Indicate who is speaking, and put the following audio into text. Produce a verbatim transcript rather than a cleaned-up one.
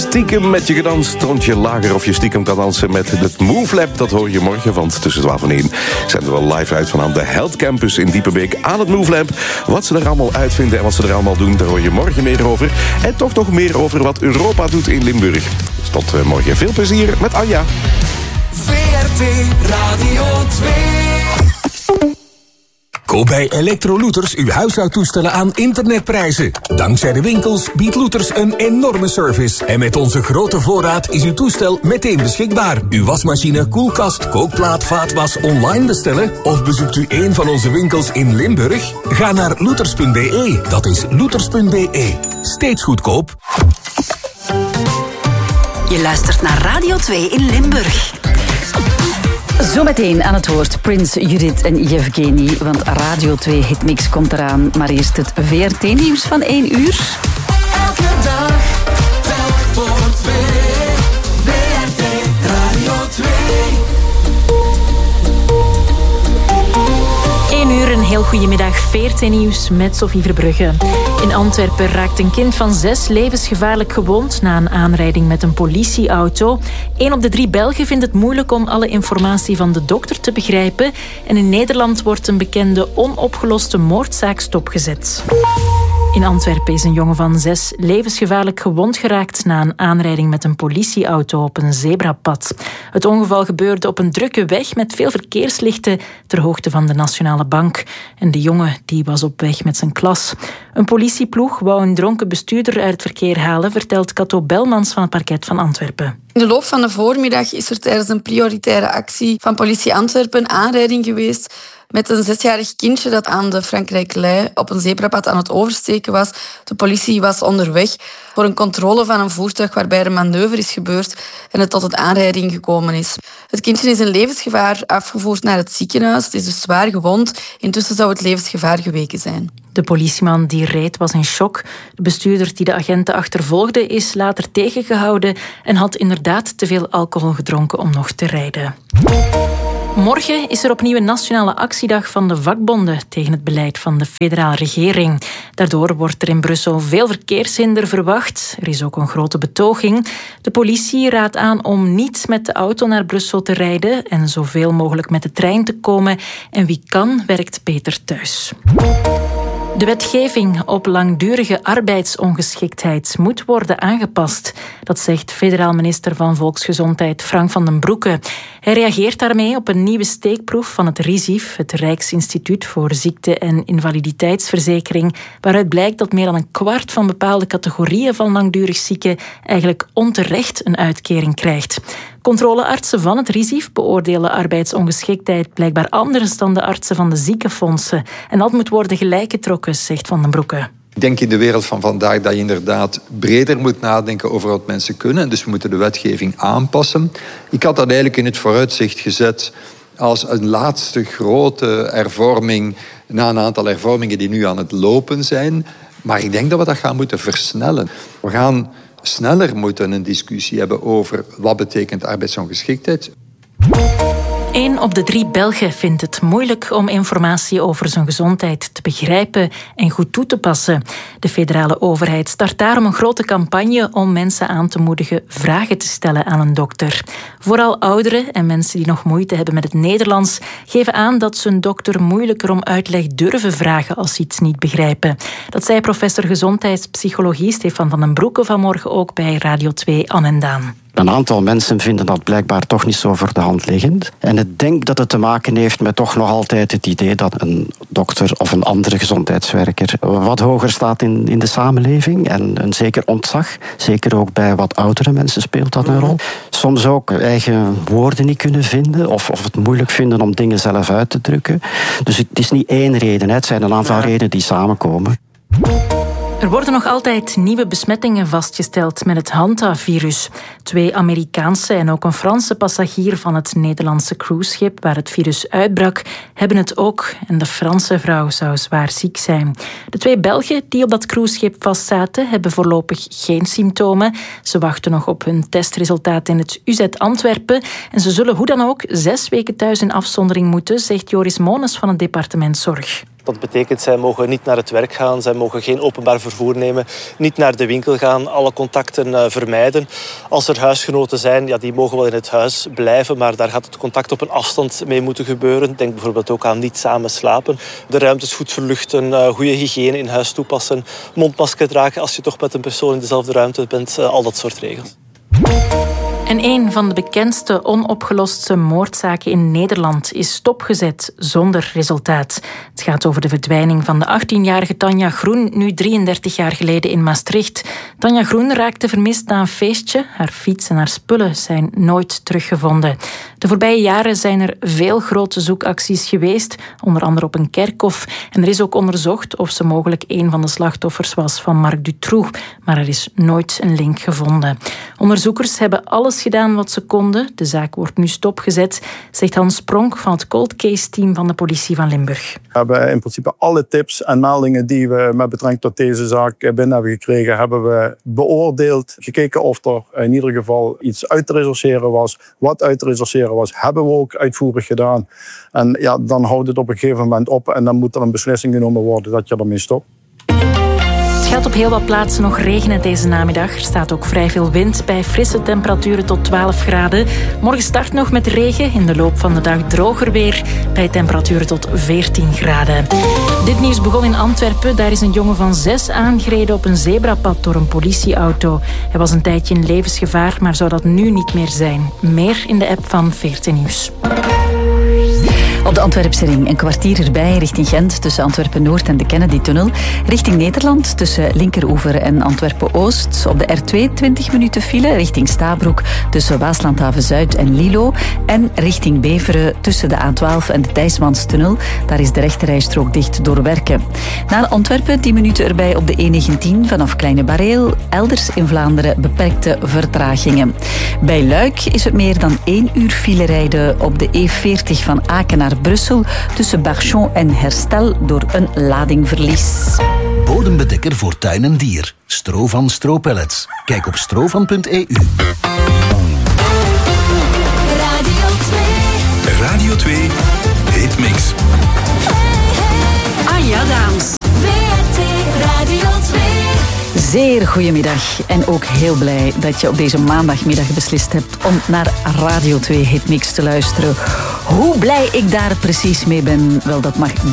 Speaker 1: stiekem met je gedanst, rondje lager of je stiekem kan dansen met het Move Lab. Dat hoor je morgen, want tussen twaalf en één zijn we live uit van de Health Campus in Diepenbeek aan het Move Lab. Wat ze er allemaal uitvinden en wat ze er allemaal doen, daar hoor je morgen meer over. En toch nog meer over wat Europa doet in Limburg. Dus tot uh, morgen. Veel plezier met Anja.
Speaker 2: V R T Radio twee.
Speaker 3: Koop bij Electro-Looters uw huishoudtoestellen aan internetprijzen. Dankzij de winkels biedt Looters een enorme service. En met onze grote voorraad is uw toestel meteen beschikbaar. Uw wasmachine, koelkast, kookplaat, vaatwas online bestellen? Of bezoekt u een van onze winkels in Limburg? Ga naar looters punt b e. Dat is looters punt b e. Steeds goedkoop.
Speaker 4: Je luistert naar Radio twee in Limburg.
Speaker 5: Zometeen aan het woord Prins, Judith en Yevgeny, want Radio twee Hitmix komt eraan. Maar eerst het V R T-nieuws van één uur.
Speaker 2: Elke dag, telk voor twee. V R T Radio twee.
Speaker 6: één uur, een heel goedemiddag. V R T-nieuws met Sophie Verbrugge. In Antwerpen raakt een kind van zes levensgevaarlijk gewond na een aanrijding met een politieauto. Eén op de drie Belgen vindt het moeilijk om alle informatie van de dokter te begrijpen. En in Nederland wordt een bekende onopgeloste moordzaak stopgezet. In Antwerpen is een jongen van zes levensgevaarlijk gewond geraakt na een aanrijding met een politieauto op een zebrapad. Het ongeval gebeurde op een drukke weg met veel verkeerslichten ter hoogte van de Nationale Bank. En de jongen die was op weg met zijn klas. Een politieploeg wou een dronken bestuurder uit het verkeer halen, vertelt Cato Belmans van het parket van Antwerpen.
Speaker 7: In de loop van de voormiddag is er tijdens een prioritaire actie van politie Antwerpen een aanrijding geweest met een zesjarig kindje dat aan de Frankrijk-Lei op een zebrapad aan het oversteken was. De politie was onderweg voor een controle van een voertuig waarbij er een manoeuvre is gebeurd en het tot een aanrijding gekomen is. Het kindje is in levensgevaar afgevoerd naar het ziekenhuis. Het is dus zwaar gewond. Intussen zou het levensgevaar geweken zijn.
Speaker 6: De politieman die reed was in shock. De bestuurder die de agenten achtervolgde is later tegengehouden en had inderdaad te veel alcohol gedronken om nog te rijden. Morgen is er opnieuw een nationale actiedag van de vakbonden tegen het beleid van de federale regering. Daardoor wordt er in Brussel veel verkeershinder verwacht. Er is ook een grote betoging. De politie raadt aan om niet met de auto naar Brussel te rijden en zoveel mogelijk met de trein te komen. En wie kan, werkt beter thuis. De wetgeving op langdurige arbeidsongeschiktheid moet worden aangepast. Dat zegt federaal minister van Volksgezondheid Frank van den Broeke. Hij reageert daarmee op een nieuwe steekproef van het RISIF, het Rijksinstituut voor Ziekte- en Invaliditeitsverzekering, waaruit blijkt dat meer dan een kwart van bepaalde categorieën van langdurig zieken eigenlijk onterecht een uitkering krijgt. Controleartsen van het RISIF beoordelen arbeidsongeschiktheid blijkbaar anders dan de artsen van de ziekenfondsen. En dat moet worden gelijkgetrokken, zegt Van den Broeke.
Speaker 8: Ik denk in de wereld van vandaag dat je inderdaad breder moet nadenken over wat mensen kunnen. Dus we moeten de wetgeving aanpassen. Ik had dat eigenlijk in het vooruitzicht gezet als een laatste grote hervorming na een aantal hervormingen die nu aan het lopen zijn. Maar ik denk dat we dat gaan moeten versnellen. We gaan sneller moeten een discussie hebben over wat betekent arbeidsongeschiktheid.
Speaker 6: Eén op de drie Belgen vindt het moeilijk om informatie over zijn gezondheid te begrijpen en goed toe te passen. De federale overheid start daarom een grote campagne om mensen aan te moedigen vragen te stellen aan een dokter. Vooral ouderen en mensen die nog moeite hebben met het Nederlands geven aan dat ze een dokter moeilijker om uitleg durven vragen als ze iets niet begrijpen. Dat zei professor gezondheidspsychologie Stefan van den Broeke vanmorgen ook bij Radio twee An en Daan.
Speaker 9: Een aantal mensen vinden dat blijkbaar toch niet zo voor de hand liggend. En ik denk dat het te maken heeft met toch nog altijd het idee dat een dokter of een andere gezondheidswerker wat hoger staat in, in de samenleving. En een zeker ontzag, zeker ook bij wat oudere mensen speelt dat een rol. Soms ook eigen woorden niet kunnen vinden of, of het moeilijk vinden om dingen zelf uit te drukken. Dus het is niet één reden, het zijn een aantal redenen die samenkomen.
Speaker 6: Er worden nog altijd nieuwe besmettingen vastgesteld met het Hanta-virus. Twee Amerikaanse en ook een Franse passagier van het Nederlandse cruiseschip waar het virus uitbrak, hebben het ook. En de Franse vrouw zou zwaar ziek zijn. De twee Belgen die op dat cruiseschip vastzaten, hebben voorlopig geen symptomen. Ze wachten nog op hun testresultaat in het U Z Antwerpen. En ze zullen hoe dan ook zes weken thuis in afzondering moeten, zegt Joris Moones van het departement Zorg.
Speaker 10: Dat betekent, zij mogen niet naar het werk gaan, zij mogen geen openbaar vervoer nemen, niet naar de winkel gaan, alle contacten uh, vermijden. Als er huisgenoten zijn, ja, die mogen wel in het huis blijven, maar daar gaat het contact op een afstand mee moeten gebeuren. Denk bijvoorbeeld ook aan niet samen slapen. De ruimtes goed verluchten, uh, goede hygiëne in huis toepassen, mondmasker dragen als je toch met een persoon in dezelfde ruimte bent, uh, al dat soort regels.
Speaker 6: En een van de bekendste onopgeloste moordzaken in Nederland is stopgezet zonder resultaat. Het gaat over de verdwijning van de achttienjarige Tanja Groen, nu drieëndertig jaar geleden in Maastricht. Tanja Groen raakte vermist na een feestje. Haar fiets en haar spullen zijn nooit teruggevonden. De voorbije jaren zijn er veel grote zoekacties geweest, onder andere op een kerkhof. En er is ook onderzocht of ze mogelijk een van de slachtoffers was van Marc Dutroux. Maar er is nooit een link gevonden. Onderzoekers hebben alles gedaan wat ze konden. De zaak wordt nu stopgezet, zegt Hans Pronk van het Cold Case team van de politie van Limburg.
Speaker 11: We hebben in principe alle tips en meldingen die we met betrekking tot deze zaak binnen hebben gekregen, hebben we beoordeeld. Gekeken of er in ieder geval iets uit te rechercheren was. Wat uit te rechercheren was, hebben we ook uitvoerig gedaan. En ja, dan houdt het op een gegeven moment op en dan moet er een beslissing genomen worden dat je ermee stopt.
Speaker 6: Het gaat op heel wat plaatsen nog regenen deze namiddag. Er staat ook vrij veel wind bij frisse temperaturen tot twaalf graden. Morgen start nog met regen. In de loop van de dag droger weer bij temperaturen tot veertien graden. Dit nieuws begon in Antwerpen. Daar is een jongen van zes aangereden op een zebrapad door een politieauto. Hij was een tijdje in levensgevaar, maar zou dat nu niet meer zijn. Meer in de app van veertien Nieuws.
Speaker 5: Op de Antwerpse ring een kwartier erbij richting Gent tussen Antwerpen-Noord en de Kennedy-tunnel. Richting Nederland tussen Linkeroever en Antwerpen-Oost. Op de R twee twintig minuten file richting Stabroek tussen Waaslandhaven-Zuid en Lilo. En richting Beveren tussen de A twaalf en de Thijsmanstunnel. Daar is de rechterrijstrook dicht door werken. Na Antwerpen tien minuten erbij op de E negentien vanaf Kleine Bareel. Elders in Vlaanderen beperkte vertragingen. Bij Luik is het meer dan één uur file rijden op de E veertig van Aken naar Brussel tussen Barchon en Herstel door een ladingverlies.
Speaker 12: Bodembedekker voor tuin en dier. Strovan Stropellets. Kijk op strovan punt e u.
Speaker 2: Radio twee.
Speaker 3: Radio twee Hitmix.
Speaker 4: Ah ja, dames.
Speaker 2: V R T Radio twee.
Speaker 5: Zeer goedemiddag en ook heel blij dat je op deze maandagmiddag beslist hebt om naar Radio twee Hitmix te luisteren. Hoe blij ik daar precies mee ben, wel dat mag